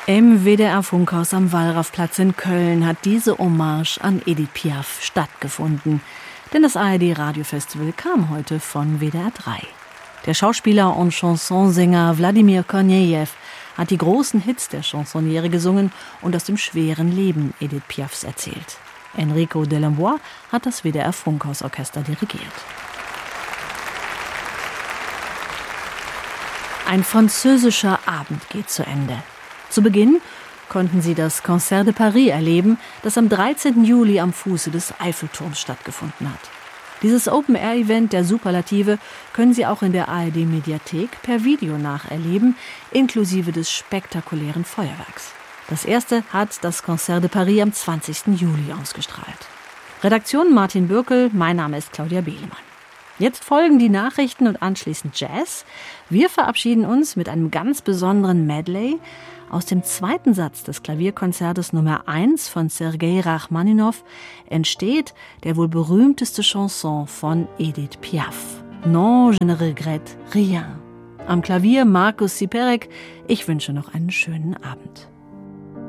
Im WDR-Funkhaus am Wallrafplatz in Köln hat diese Hommage an Edith Piaf stattgefunden. Denn das ARD-Radiofestival kam heute von WDR 3. Der Schauspieler und Chansonsänger Wladimir Kornejew hat die großen Hits der Chansonniere gesungen und aus dem schweren Leben Edith Piafs erzählt. Enrico Delambois hat das WDR-Funkhausorchester dirigiert. Ein französischer Abend geht zu Ende. Zu Beginn konnten Sie das Concert de Paris erleben, das am 13. Juli am Fuße des Eiffelturms stattgefunden hat. Dieses Open-Air-Event der Superlative können Sie auch in der ARD-Mediathek per Video nacherleben, inklusive des spektakulären Feuerwerks. Das erste hat das Concert de Paris am 20. Juli ausgestrahlt. Redaktion Martin Bürkel, mein Name ist Claudia Behlemann. Jetzt folgen die Nachrichten und anschließend Jazz. Wir verabschieden uns mit einem ganz besonderen Medley aus dem zweiten Satz des Klavierkonzertes Nummer 1 von Sergei Rachmaninow entsteht der wohl berühmteste Chanson von Edith Piaf. Non, je ne regrette rien. Am Klavier Markus Siperek. Ich wünsche noch einen schönen Abend.